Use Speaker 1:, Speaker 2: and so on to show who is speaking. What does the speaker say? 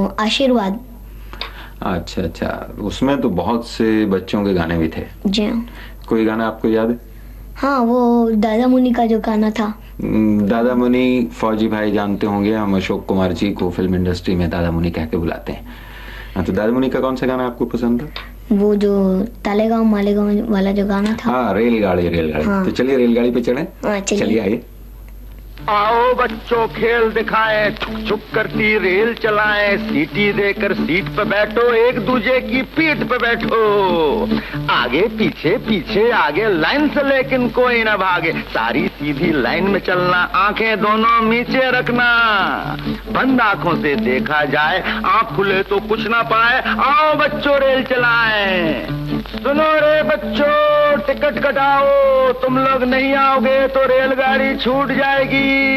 Speaker 1: आशीर्वाद।
Speaker 2: अच्छा अच्छा, उसमें तो बहुत से बच्चों के गाने भी थे।
Speaker 1: जी हाँ।
Speaker 2: कोई गाना आपको याद है?
Speaker 1: हाँ, वो दादा मुन्नी का जो गाना था।
Speaker 2: दादा मुन्नी फौजी भाई जानते होंगे, हम अशोक कुमार जी को फिल्म इंडस्ट्री में दादा मुन्नी कह के बुलाते हैं। हाँ, तो दादा मुन्नी का कौन सा गाना आपको पसंद था?
Speaker 1: वो जो तालेगांव मालेगांव वाला जो गाना था।
Speaker 2: हाँ, रेलगाड़ी रेलगाड़ी।
Speaker 1: हाँ।
Speaker 2: तो चलिए रेलगाड़ी पे चढ़े।
Speaker 1: हाँ,
Speaker 2: चलिए आइए।
Speaker 3: आओ बच्चों खेल दिखाएं, छुक छुक करती रेल चलाएं, सीटी देकर सीट पे बैठो, एक दूजे की पीठ पे बैठो, आगे पीछे पीछे आगे, लाइन से लेकिन कोई ना भागे, सारी सीधी लाइन में चलना, आंखें दोनों नीचे रखना, बंद आंखों से देखा जाए, आंख खुले तो कुछ ना पाए, आओ बच्चों रेल चलाएं। सुनो रे बच्चों, टिकट कटाओ, तुम लोग नहीं आओगे तो रेलगाड़ी छूट जाएगी।